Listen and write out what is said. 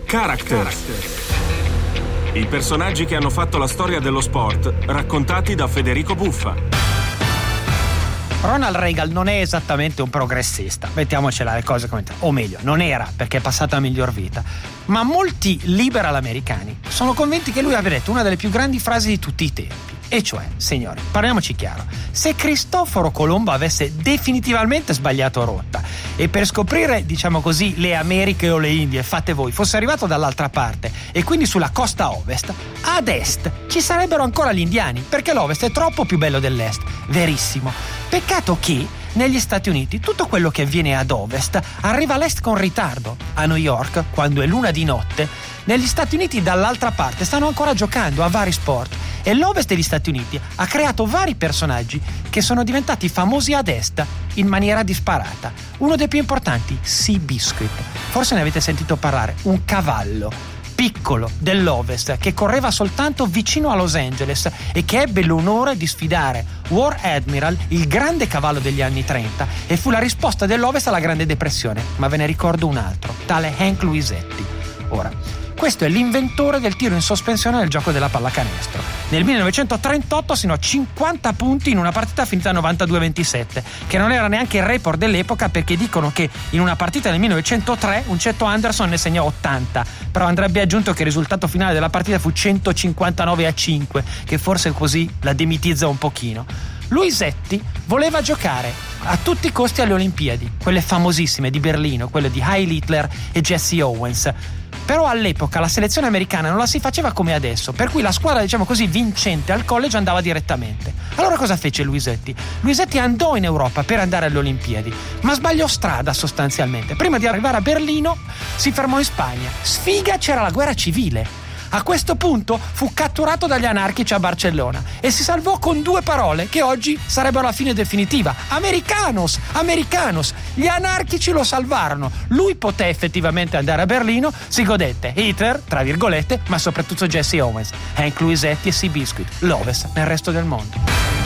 Characters. I personaggi che hanno fatto la storia dello sport, raccontati da Federico Buffa. Ronald Reagan non è esattamente un progressista, mettiamocela le cose come o meglio, non era, perché è passata a miglior vita, ma molti liberal americani sono convinti che lui abbia detto una delle più grandi frasi di tutti i tempi. E cioè, signori, parliamoci chiaro, se Cristoforo Colombo avesse definitivamente sbagliato rotta e per scoprire, diciamo così, le Americhe o le Indie, fate voi, fosse arrivato dall'altra parte e quindi sulla costa ovest, ad est ci sarebbero ancora gli indiani, perché l'ovest è troppo più bello dell'est. Verissimo. Peccato che negli Stati Uniti tutto quello che avviene ad ovest arriva all'est con ritardo. A New York, quando è l'una di notte, negli Stati Uniti dall'altra parte stanno ancora giocando a vari sport e l'ovest degli Stati Uniti ha creato vari personaggi che sono diventati famosi ad est in maniera disparata. Uno dei più importanti, Seabiscuit. Forse ne avete sentito parlare, un cavallo piccolo dell'ovest che correva soltanto vicino a Los Angeles e che ebbe l'onore di sfidare War Admiral, il grande cavallo degli anni 30, e fu la risposta dell'ovest alla Grande Depressione. Ma ve ne ricordo un altro, tale Hank Luisetti. Ora, questo è l'inventore del tiro in sospensione nel gioco della pallacanestro. Nel 1938 segnò 50 punti in una partita finita 92-27, che non era neanche il record dell'epoca, perché dicono che in una partita nel 1903 un certo Anderson ne segnò 80, però andrebbe aggiunto che il risultato finale della partita fu 159-5, che forse così la demitizza un pochino. Luisetti voleva giocare a tutti i costi alle Olimpiadi, quelle famosissime di Berlino, quelle di Heil Hitler e Jesse Owens. Però all'epoca la selezione americana non la si faceva come adesso, per cui la squadra, diciamo così, vincente al college andava direttamente. Allora cosa fece Luisetti? Luisetti andò in Europa per andare alle Olimpiadi, ma sbagliò strada sostanzialmente. Prima di arrivare a Berlino si fermò in Spagna. Sfiga, c'era la guerra civile. A questo punto fu catturato dagli anarchici a Barcellona e si salvò con due parole che oggi sarebbero la fine definitiva: Americanos, Americanos. Gli anarchici lo salvarono. Lui poté effettivamente andare a Berlino, si godette Hitler, tra virgolette, ma soprattutto Jesse Owens, Hank Luisetti e Seabiscuit, l'Ovest nel resto del mondo.